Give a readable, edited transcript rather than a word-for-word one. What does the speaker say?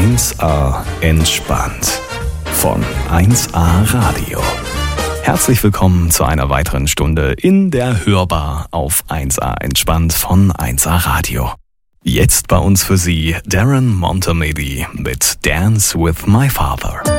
1A entspannt von 1A Radio. Herzlich willkommen zu einer weiteren Stunde in der Hörbar auf 1A entspannt von 1A Radio. Jetzt bei uns für Sie Darren Montemedi mit Dance with My Father.